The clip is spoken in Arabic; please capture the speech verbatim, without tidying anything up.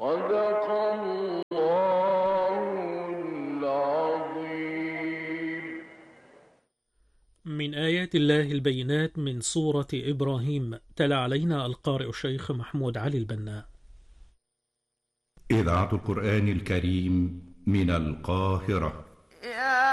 صدق الله العظيم. من آيات الله البينات من سورة إبراهيم، تلا علينا القارئ الشيخ محمود علي البنا. إذاعة القرآن الكريم من القاهرة.